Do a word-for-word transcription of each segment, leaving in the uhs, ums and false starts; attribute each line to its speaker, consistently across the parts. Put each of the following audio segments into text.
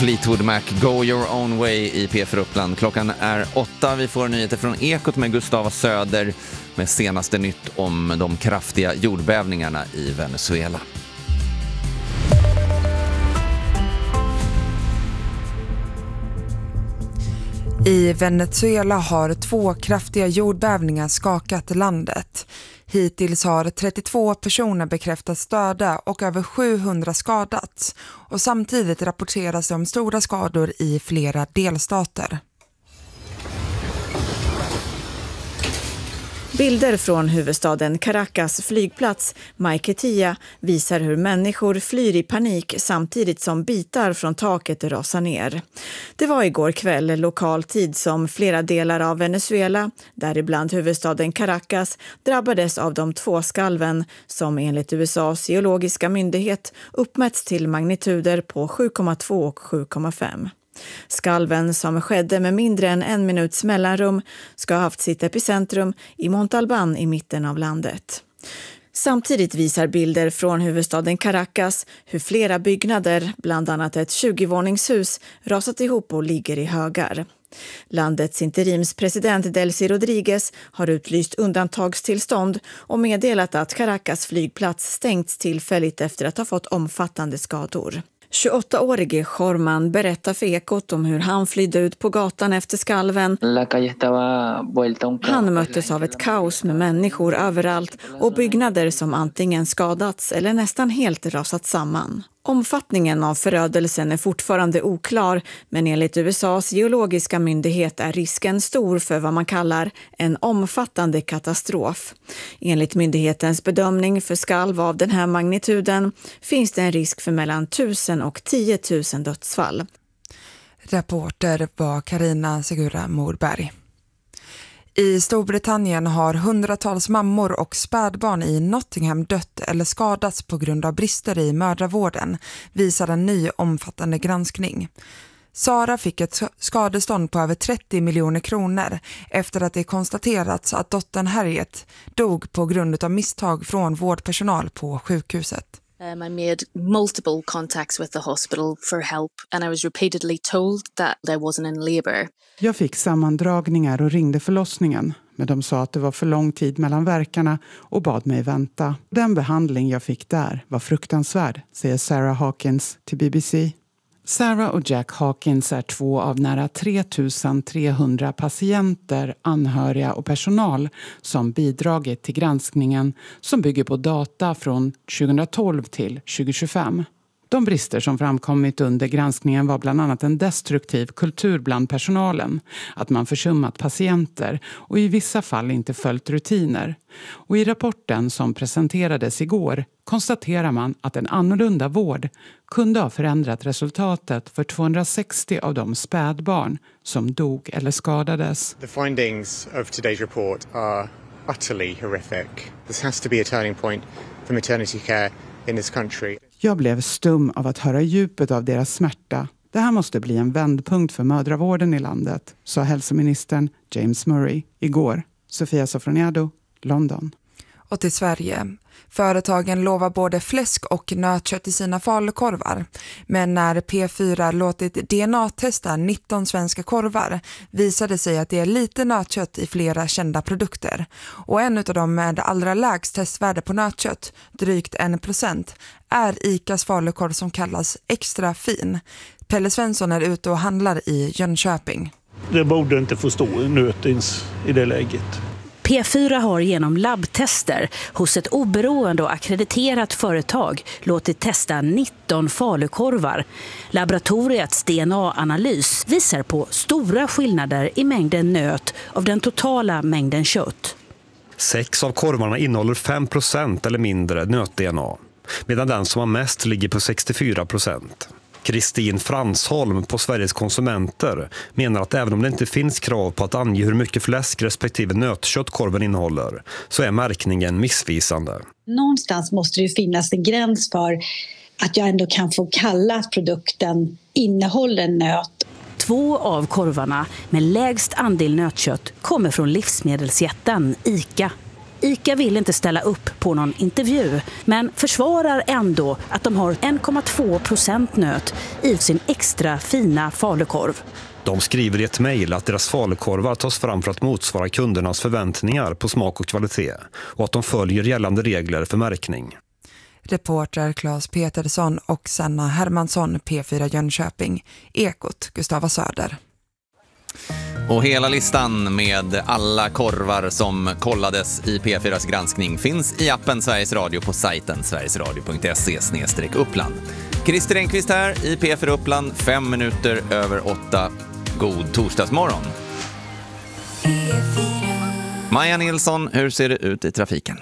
Speaker 1: Fleetwood Mac, Go Your Own Way i P fyra Uppland. Klockan är åtta. Vi får nyheter från Ekot med Gustava Söder med senaste nytt om de kraftiga jordbävningarna i Venezuela.
Speaker 2: I Venezuela har två kraftiga jordbävningar skakat landet. Hittills har trettiotvå personer bekräftats döda och över sjuhundra skadats. Och samtidigt rapporteras det om stora skador i flera delstater.
Speaker 3: Bilder från huvudstaden Caracas flygplats Maiquetía visar hur människor flyr i panik samtidigt som bitar från taket rasar ner. Det var igår kväll lokal tid som flera delar av Venezuela, däribland huvudstaden Caracas, drabbades av de två skalven som enligt U S A:s geologiska myndighet uppmätts till magnituder på sju komma två och sju komma fem. Skalven, som skedde med mindre än en minuts mellanrum, ska ha haft sitt epicentrum i Montalbán i mitten av landet. Samtidigt visar bilder från huvudstaden Caracas hur flera byggnader, bland annat ett tjugo-våningshus, rasat ihop och ligger i högar. Landets interimspresident Delcy Rodríguez har utlyst undantagstillstånd och meddelat att Caracas flygplats stängts tillfälligt efter att ha fått omfattande skador. tjugoåttaårige Jorman berättar för Ekot om hur han flydde ut på gatan efter skalven. Han möttes av ett kaos med människor överallt och byggnader som antingen skadats eller nästan helt rasat samman. Omfattningen av förödelsen är fortfarande oklar, men enligt U S A:s geologiska myndighet är risken stor för vad man kallar en omfattande katastrof. Enligt myndighetens bedömning för skalv av den här magnituden finns det en risk för mellan tusen och tio tusen dödsfall.
Speaker 2: Reporter var Carina Segura Morberg. I Storbritannien har hundratals mammor och spädbarn i Nottingham dött eller skadats på grund av brister i mödravården, visar en ny omfattande granskning. Sara fick ett skadestånd på över trettio miljoner kronor efter att det konstaterats att dottern Harriet dog på grund av misstag från vårdpersonal på sjukhuset.
Speaker 4: Um, I made multiple contacts with the hospital for help and I was repeatedly told that I wasn't in labour.
Speaker 5: Jag fick sammandragningar och ringde förlossningen, men de sa att det var för lång tid mellan verkarna och bad mig vänta. Den behandling jag fick där var fruktansvärd, säger Sarah Hawkins till B B C. Sarah och Jack Hawkins är två av nära tre tusen trehundra patienter, anhöriga och personal som bidragit till granskningen som bygger på data från tjugohundratolv till tjugohundratjugofem. De brister som framkommit under granskningen var bland annat en destruktiv kultur bland personalen, att man försummat patienter och i vissa fall inte följt rutiner. Och i rapporten som presenterades igår konstaterar man att en annorlunda vård kunde ha förändrat resultatet för tvåhundrasextio av de spädbarn som dog eller skadades.
Speaker 6: The findings of today's report are utterly horrific. This has to be a turning point for maternity care in this country.
Speaker 5: Jag blev stum av att höra djupet av deras smärta. Det här måste bli en vändpunkt för mödravården i landet, sa hälsoministern James Murray igår. Sofia Sofroniado, London.
Speaker 2: Och till Sverige. Företagen lovar både fläsk och nötkött i sina falukorvar. Men när P fyra låtit D N A-testa nitton svenska korvar visade sig att det är lite nötkött i flera kända produkter. Och en av dem med allra lägst testvärde på nötkött, drygt en procent, är ICAs falukorv som kallas extra fin. Pelle Svensson är ute och handlar i Jönköping.
Speaker 7: Det borde inte få stå nötins i det läget.
Speaker 8: P fyra har genom labbtester hos ett oberoende och akkrediterat företag låtit testa nitton falukorvar. Laboratoriets D N A-analys visar på stora skillnader i mängden nöt av den totala mängden kött.
Speaker 9: Sex av korvarna innehåller fem procent eller mindre nöt-D N A, medan den som har mest ligger på sextiofyra procent. Kristin Fransholm på Sveriges konsumenter menar att även om det inte finns krav på att ange hur mycket fläsk respektive nötkött korven innehåller så är märkningen missvisande.
Speaker 10: Någonstans måste det ju finnas en gräns för att jag ändå kan få kalla att produkten innehåller nöt.
Speaker 8: Två av korvarna med lägst andel nötkött kommer från livsmedelsjätten ICA. ICA vill inte ställa upp på någon intervju, men försvarar ändå att de har en komma två procent nöt i sin extra fina falukorv.
Speaker 9: De skriver i ett mejl att deras falukorvar tas fram för att motsvara kundernas förväntningar på smak och kvalitet och att de följer gällande regler för märkning.
Speaker 2: Reporter Claes Petersson och Sanna Hermansson, P fyra Jönköping. Ekot, Gustava Söder.
Speaker 1: Och hela listan med alla korvar som kollades i P fyras granskning finns i appen Sveriges Radio på sajten sverigesradio punkt se slash uppland. Christer Enqvist här i P fyra Uppland, fem minuter över åtta. God torsdagsmorgon. Maja Nilsson, hur ser det ut i trafiken?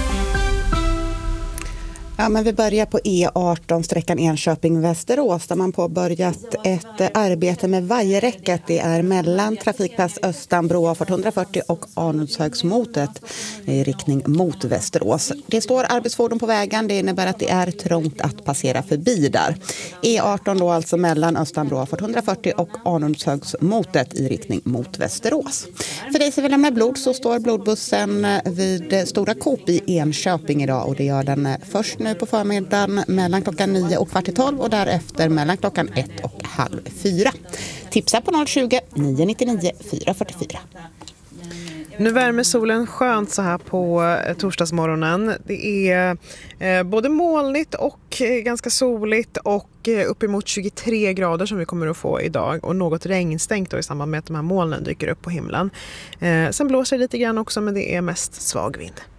Speaker 11: Ja, men vi börjar på E arton, sträckan Enköping-Västerås, där man påbörjat ett arbete med vajerräcket. Det är mellan trafikplats Östanbro A etthundrafyrtio och Arnulfshögsmotet i riktning mot Västerås. Det står arbetsfordon på vägen, det innebär att det är trångt att passera förbi där. E arton då alltså mellan Östanbro A etthundrafyrtio och Arnulfshögsmotet i riktning mot Västerås. För dig som vill lämna blod så står blodbussen vid Stora Coop i Enköping idag, och det gör den först nu på förmiddagen mellan klockan nio och kvart i tolv och därefter mellan klockan ett och halv fyra. Tipsa på noll tjugo, nio nio nio, fyra fyra fyra.
Speaker 12: Nu värmer solen skönt så här på torsdagsmorgonen. Det är eh, både molnigt och eh, ganska soligt och eh, uppemot tjugotre grader som vi kommer att få idag. Och något regnstänkt då i samband med att de här molnen dyker upp på himlen. Eh, sen blåser det lite grann också, men det är mest svag vind.